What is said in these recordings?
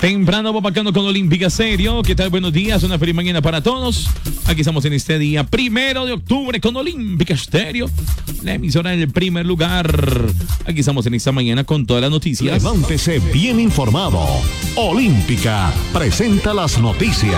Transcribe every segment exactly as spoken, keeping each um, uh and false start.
Temprano papacando con Olímpica Estéreo. ¿Qué tal? Buenos días, una feliz mañana para todos. Aquí estamos en este día primero de octubre con Olímpica Estéreo, la emisora en el primer lugar. Aquí estamos en esta mañana con todas las noticias. Levántese bien informado. Olímpica presenta las noticias.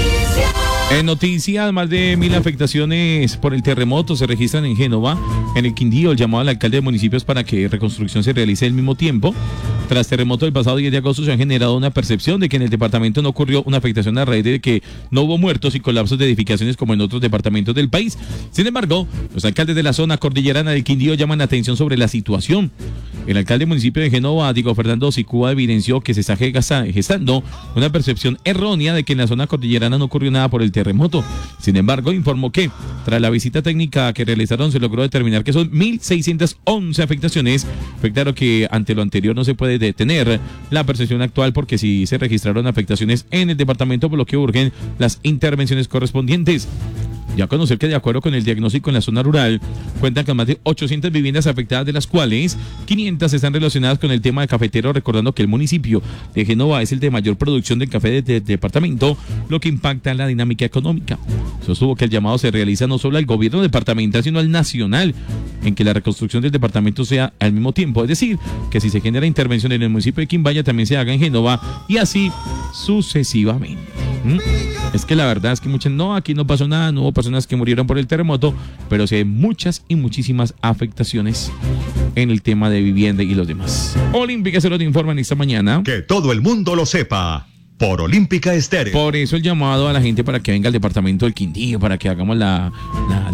En noticias, más de mil afectaciones por el terremoto se registran en Génova, en el Quindío. El llamado al alcalde de municipios para que reconstrucción se realice al mismo tiempo. Tras terremoto del pasado diez de agosto se ha generado una percepción de que en el departamento no ocurrió una afectación a raíz de que no hubo muertos y colapsos de edificaciones como en otros departamentos del país. Sin embargo, los alcaldes de la zona cordillerana del Quindío llaman la atención sobre la situación. El alcalde del municipio de Génova, Diego Fernando Sicúa, evidenció que se está gestando una percepción errónea de que en la zona cordillerana no ocurrió nada por el terremoto. Sin embargo, informó que tras la visita técnica que realizaron se logró determinar que son mil seiscientas once afectaciones. Fue claro que ante lo anterior no se puede detener la percepción actual porque sí se registraron afectaciones en el departamento, por lo que urgen las intervenciones correspondientes. Ya conocer que de acuerdo con el diagnóstico en la zona rural cuentan con más de ochocientas viviendas afectadas, de las cuales quinientas están relacionadas con el tema de cafetero, recordando que el municipio de Génova es el de mayor producción del café del de, de departamento, lo que impacta en la dinámica económica. Sostuvo que el llamado se realiza no solo al gobierno departamental sino al nacional, en que la reconstrucción del departamento sea al mismo tiempo, es decir, que si se genera intervención en el municipio de Quimbaya también se haga en Génova y así sucesivamente. ¿Mm? Es que la verdad es que muchas, no, aquí no pasó nada, no hubo personas que murieron por el terremoto, pero sí hay muchas y muchísimas afectaciones en el tema de vivienda y los demás. Olímpica se lo informan esta mañana. Que todo el mundo lo sepa. Por Olímpica Estéreo. Por eso el llamado a la gente para que venga al departamento del Quindío, para que hagamos la, la,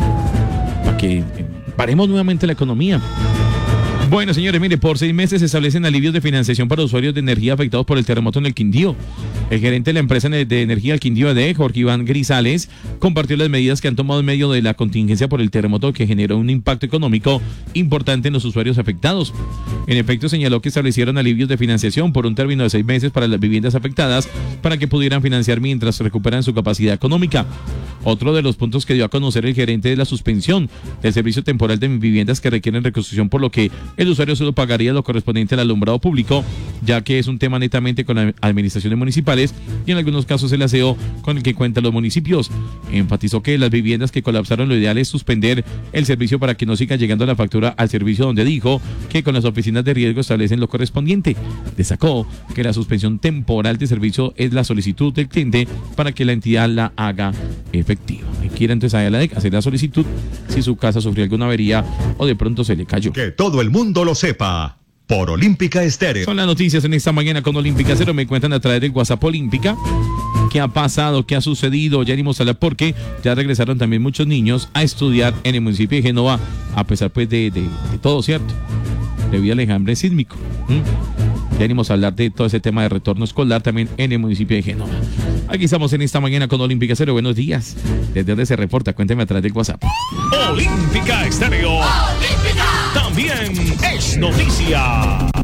la para que paremos nuevamente la economía. Bueno, señores, mire, por seis meses se establecen alivios de financiación para usuarios de energía afectados por el terremoto en el Quindío. El gerente de la empresa de energía del Quindío A D, Jorge Iván Grisales, compartió las medidas que han tomado en medio de la contingencia por el terremoto, que generó un impacto económico importante en los usuarios afectados. En efecto, señaló que establecieron alivios de financiación por un término de seis meses para las viviendas afectadas para que pudieran financiar mientras recuperan su capacidad económica. Otro de los puntos que dio a conocer el gerente es la suspensión del servicio temporal de viviendas que requieren reconstrucción, por lo que el usuario solo pagaría lo correspondiente al alumbrado público, ya que es un tema netamente con las administraciones municipales y en algunos casos el aseo con el que cuentan los municipios. Enfatizó que las viviendas que colapsaron, lo ideal es suspender el servicio para que no siga llegando la factura al servicio, donde dijo que con las oficinas de riesgo establecen lo correspondiente. Destacó que la suspensión temporal de servicio es la solicitud del cliente para que la entidad la haga efectiva. Quiere entonces hacer la solicitud si su casa sufrió alguna avería o de pronto se le cayó. Que todo el mundo lo sepa. Por Olímpica Estéreo. Son las noticias en esta mañana con Olímpica Cero. Me cuentan a través del WhatsApp Olímpica qué ha pasado, qué ha sucedido. Ya venimos a hablar porque ya regresaron también muchos niños a estudiar en el municipio de Génova, a pesar pues de, de, de todo, ¿cierto? Debido al enjambre sísmico. ¿Mm? Ya venimos a hablar de todo ese tema de retorno escolar también en el municipio de Génova. Aquí estamos en esta mañana con Olímpica Cero. Buenos días. ¿Desde dónde se reporta? Cuénteme a través del WhatsApp. Olímpica Estéreo. Olímpica También es noticia.